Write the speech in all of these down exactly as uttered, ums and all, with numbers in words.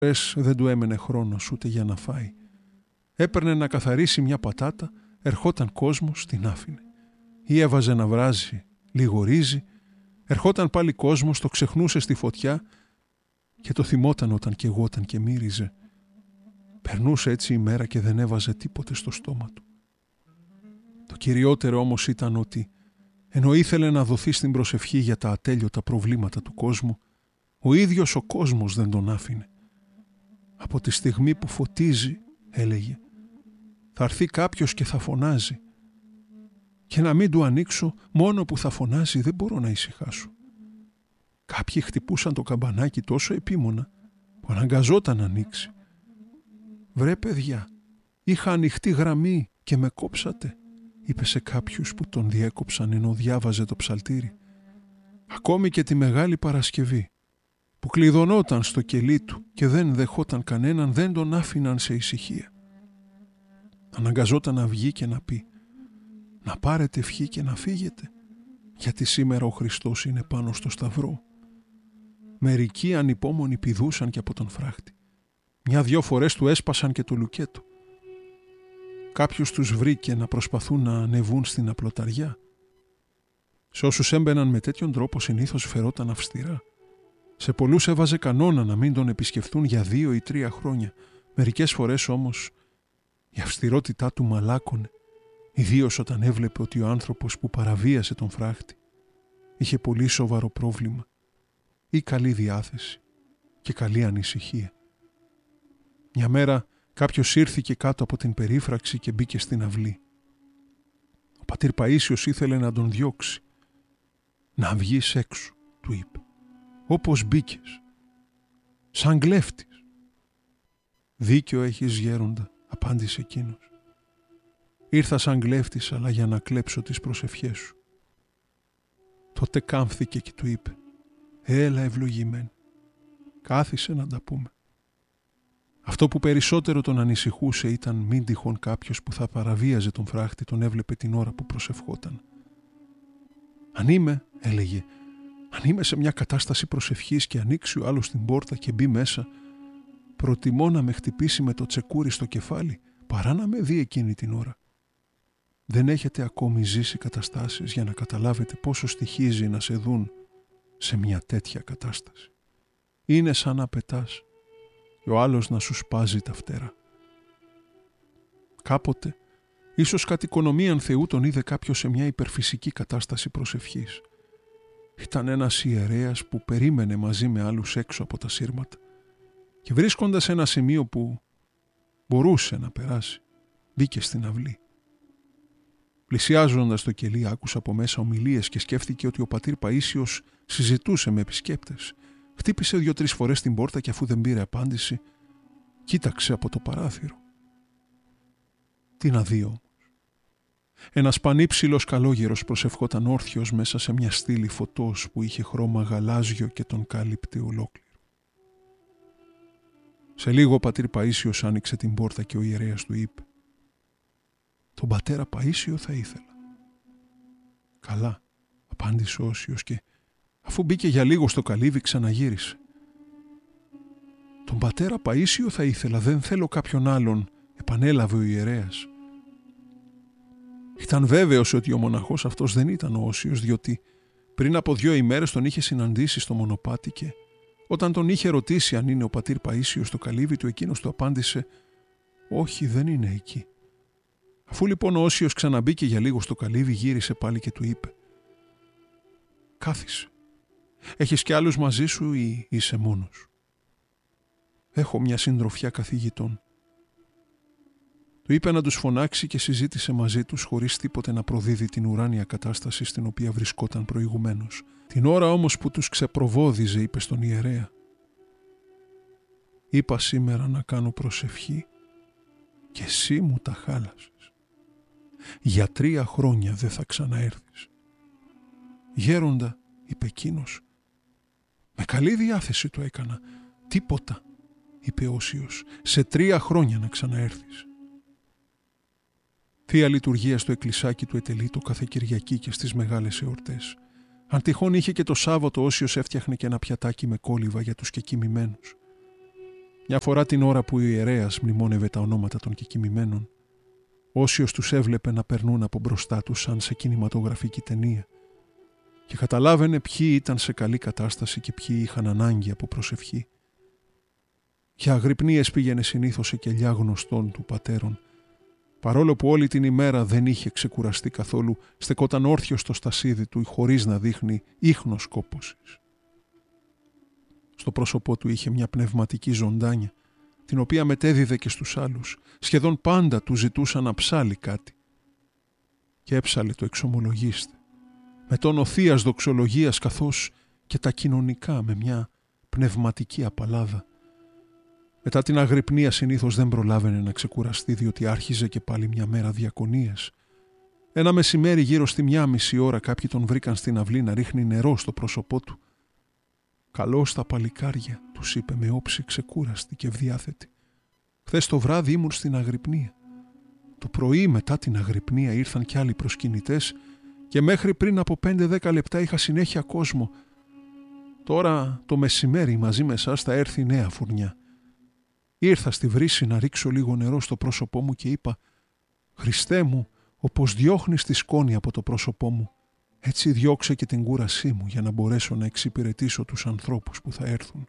φορές δεν του έμενε χρόνος ούτε για να φάει. Έπαιρνε να καθαρίσει μια πατάτα, ερχόταν κόσμος, την άφηνε. Ή έβαζε να βράζει λίγο ρύζι, ερχόταν πάλι κόσμος, το ξεχνούσε στη φωτιά και το θυμόταν όταν καιγόταν και μύριζε. Περνούσε έτσι η μέρα και δεν έβαζε τίποτε στο στόμα του. Το κυριότερο όμως ήταν ότι ενώ ήθελε να δοθεί στην προσευχή για τα ατέλειωτα προβλήματα του κόσμου, ο ίδιος ο κόσμος δεν τον άφηνε. Από τη στιγμή που φωτίζει, έλεγε, θα έρθει κάποιος και θα φωνάζει. Και να μην του ανοίξω, μόνο που θα φωνάζει δεν μπορώ να ησυχάσω. Κάποιοι χτυπούσαν το καμπανάκι τόσο επίμονα που αναγκαζόταν να ανοίξει. «Βρε παιδιά, είχα ανοιχτή γραμμή και με κόψατε», είπε σε κάποιους που τον διέκοψαν ενώ διάβαζε το ψαλτήρι. Ακόμη και τη Μεγάλη Παρασκευή, που κλειδωνόταν στο κελί του και δεν δεχόταν κανέναν, δεν τον άφηναν σε ησυχία. Αναγκαζόταν να βγει και να πει, να πάρετε ευχή και να φύγετε, γιατί σήμερα ο Χριστός είναι πάνω στο σταυρό. Μερικοί ανυπόμονοι πηδούσαν και από τον φράχτη. Μια-δυο φορές του έσπασαν και το λουκέτο. Κάποιους τους βρήκε να προσπαθούν να ανεβούν στην απλοταριά. Σε όσους έμπαιναν με τέτοιον τρόπο συνήθως φερόταν αυστηρά. Σε πολλούς έβαζε κανόνα να μην τον επισκεφθούν για δύο ή τρία χρόνια. Μερικές φορές όμως η αυστηρότητά του μαλάκωνε, ιδίως όταν έβλεπε ότι ο άνθρωπος που παραβίασε τον φράχτη είχε πολύ σοβαρό πρόβλημα ή καλή διάθεση και καλή ανησυχία. Μια μέρα κάποιος ήρθηκε κάτω από την περίφραξη και μπήκε στην αυλή. Ο πατήρ Παΐσιος ήθελε να τον διώξει. «Να βγεις έξω», του είπε, «όπως μπήκες, σαν κλέφτης». «Δίκιο έχεις, γέροντα», απάντησε εκείνος. «Ήρθα σαν κλέφτης, αλλά για να κλέψω τις προσευχές σου». Τότε κάμφθηκε και του είπε, «Έλα ευλογημένη, κάθισε να τα πούμε». Αυτό που περισσότερο τον ανησυχούσε ήταν μην τυχόν κάποιος που θα παραβίαζε τον φράχτη τον έβλεπε την ώρα που προσευχόταν. «Αν είμαι», έλεγε, «αν είμαι σε μια κατάσταση προσευχής και ανοίξει ο άλλος την πόρτα και μπει μέσα, προτιμώ να με χτυπήσει με το τσεκούρι στο κεφάλι παρά να με δει εκείνη την ώρα». Δεν έχετε ακόμη ζήσει καταστάσεις για να καταλάβετε πόσο στοιχίζει να σε δουν σε μια τέτοια κατάσταση. Είναι σαν να πετάς και ο άλλος να σου σπάζει τα φτερά. Κάποτε, ίσως κατ' οικονομίαν Θεού τον είδε κάποιος σε μια υπερφυσική κατάσταση προσευχής. Ήταν ένας ιερέας που περίμενε μαζί με άλλους έξω από τα σύρματα και βρίσκοντας ένα σημείο που μπορούσε να περάσει, μπήκε στην αυλή. Πλησιάζοντας το κελί άκουσε από μέσα ομιλίες και σκέφτηκε ότι ο πατήρ Παΐσιος συζητούσε με επισκέπτες. Χτύπησε δύο-τρεις φορές την πόρτα και αφού δεν πήρε απάντηση, κοίταξε από το παράθυρο. Τι να δει όμως. Ένας πανύψηλος καλόγερος προσευχόταν όρθιος μέσα σε μια στήλη φωτός που είχε χρώμα γαλάζιο και τον κάλυπτε ολόκληρο. Σε λίγο ο πατήρ Παΐσιος άνοιξε την πόρτα και ο ιερέας του είπε, «Τον πατέρα Παΐσιο θα ήθελα». «Καλά», απάντησε ο Όσιος και αφού μπήκε για λίγο στο καλύβι ξαναγύρισε. «Τον πατέρα Παΐσιο θα ήθελα, δεν θέλω κάποιον άλλον», επανέλαβε ο ιερέας. Ήταν βέβαιος ότι ο μοναχός αυτός δεν ήταν ο Όσιος, διότι πριν από δύο ημέρες τον είχε συναντήσει στο μονοπάτι και όταν τον είχε ρωτήσει αν είναι ο πατήρ Παΐσιος στο καλύβι του, εκείνος του απάντησε «Όχι, δεν είναι εκεί». Αφού λοιπόν ο Όσιος ξαναμπήκε για λίγο στο καλύβι, γύρισε πάλι και του είπε «Κάθισε. Έχεις κι άλλους μαζί σου ή είσαι μόνος?» «Έχω μια συντροφιά καθηγητών». Του είπε να τους φωνάξει και συζήτησε μαζί τους χωρίς τίποτε να προδίδει την ουράνια κατάσταση στην οποία βρισκόταν προηγουμένως. Την ώρα όμως που τους ξεπροβόδιζε είπε στον ιερέα «Είπα σήμερα να κάνω προσευχή και εσύ μου τα χάλασες. Για τρία χρόνια δεν θα ξαναέρθεις». «Γέροντα», είπε εκείνος, «με καλή διάθεση το έκανα. Τίποτα», είπε ο Όσιος, «σε τρία χρόνια να ξαναέρθεις». Θεία λειτουργία στο εκκλησάκι του ετελεί το κάθε Κυριακή και στις μεγάλες εορτές. Αν τυχόν είχε και το Σάββατο, ο Όσιος έφτιαχνε και ένα πιατάκι με κόλληβα για τους κεκοιμημένους. Μια φορά την ώρα που ο ιερέας μνημόνευε τα ονόματα των κεκοιμημένων, όσιος τους έβλεπε να περνούν από μπροστά τους σαν σε κινηματογραφική ταινία και καταλάβαινε ποιοι ήταν σε καλή κατάσταση και ποιοι είχαν ανάγκη από προσευχή. Για αγρυπνίες πήγαινε συνήθως σε κελιά γνωστών του πατέρων, παρόλο που όλη την ημέρα δεν είχε ξεκουραστεί καθόλου, στεκόταν όρθιο στο στασίδι του χωρίς να δείχνει ίχνος κόπωσης. Στο πρόσωπό του είχε μια πνευματική ζωντάνια, την οποία μετέδιδε και στους άλλους. Σχεδόν πάντα του ζητούσαν να ψάλει κάτι. Και έψαλε το εξομολογήστε, με τόνο θείας δοξολογίας καθώς και τα κοινωνικά με μια πνευματική απαλλάδα. Μετά την αγρυπνία συνήθως δεν προλάβαινε να ξεκουραστεί, διότι άρχιζε και πάλι μια μέρα διακονίες. Ένα μεσημέρι γύρω στη μια μισή ώρα κάποιοι τον βρήκαν στην αυλή να ρίχνει νερό στο πρόσωπό του. «Καλώς τα παλικάρια», τους είπε με όψη ξεκούραστη και ευδιάθετη. «Χθες το βράδυ ήμουν στην αγρυπνία. Το πρωί μετά την αγρυπνία ήρθαν κι άλλοι προσκυνητές και μέχρι πριν από πέντε δέκα λεπτά είχα συνέχεια κόσμο. Τώρα το μεσημέρι μαζί με εσάς θα έρθει νέα φουρνιά. Ήρθα στη βρύση να ρίξω λίγο νερό στο πρόσωπό μου και είπα «Χριστέ μου, όπως διώχνεις τη σκόνη από το πρόσωπό μου, έτσι διώξε και την κούρασή μου για να μπορέσω να εξυπηρετήσω τους ανθρώπους που θα έρθουν».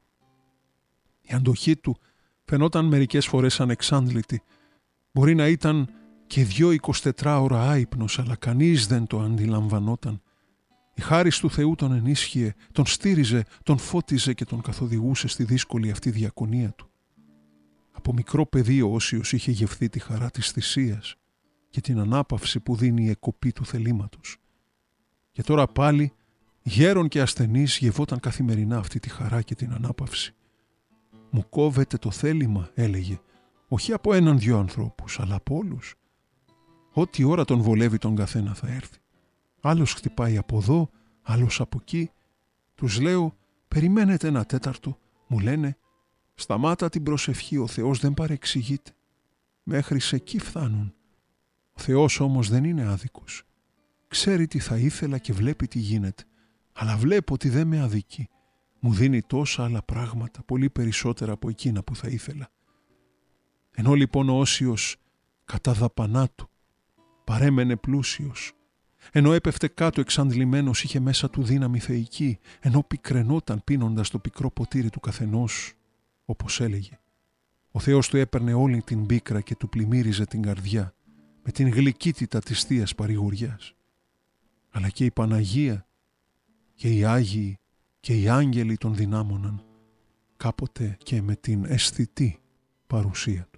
Η αντοχή του φαινόταν μερικές φορές ανεξάντλητη. Μπορεί να ήταν και δυο εικοσιτετράωρα άυπνος, αλλά κανείς δεν το αντιλαμβανόταν. Η χάρις του Θεού τον ενίσχυε, τον στήριζε, τον φώτιζε και τον καθοδηγούσε στη δύσκολη αυτή διακονία του. Από μικρό παιδί ο Όσιος είχε γευθεί τη χαρά της θυσίας και την ανάπαυση που δίνει η εκοπή του θελήματος. Και τώρα πάλι, γέρον και ασθενής, γευόταν καθημερινά αυτή τη χαρά και την ανάπαυση. «Μου κόβεται το θέλημα», έλεγε, «όχι από έναν δυο ανθρώπους, αλλά από όλους. Ό,τι ώρα τον βολεύει τον καθένα θα έρθει. Άλλος χτυπάει από εδώ, άλλος από εκεί. Τους λέω, περιμένετε ένα τέταρτο, μου λένε, σταμάτα την προσευχή, ο Θεός δεν παρεξηγείται. Μέχρι σε εκεί φτάνουν. Ο Θεός όμως δεν είναι άδικος. Ξέρει τι θα ήθελα και βλέπει τι γίνεται, αλλά βλέπω ότι δεν με αδικεί. Μου δίνει τόσα άλλα πράγματα, πολύ περισσότερα από εκείνα που θα ήθελα». Ενώ λοιπόν ο Όσιος κατά δαπανά του παρέμενε πλούσιος, ενώ έπεφτε κάτω εξαντλημένος, είχε μέσα του δύναμη θεϊκή, ενώ πικραινόταν πίνοντας το πικρό ποτήρι του καθενός, όπως έλεγε, ο Θεός του έπαιρνε όλη την πίκρα και του πλημμύριζε την καρδιά με την γλυκύτητα της θείας παρηγοριάς. Αλλά και η Παναγία και οι Άγιοι και οι άγγελοι τον δυνάμωναν, κάποτε και με την αισθητή παρουσία του.